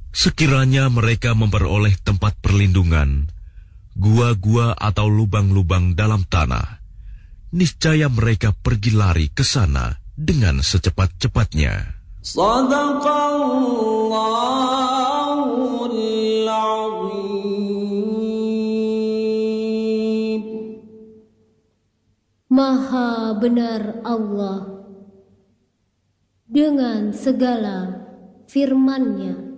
Sekiranya mereka memperoleh tempat perlindungan, gua-gua atau lubang-lubang dalam tanah, niscaya mereka pergi lari ke sana dengan secepat-cepatnya. Sadaqallahul Azim. Maha benar Allah dengan segala firman-Nya.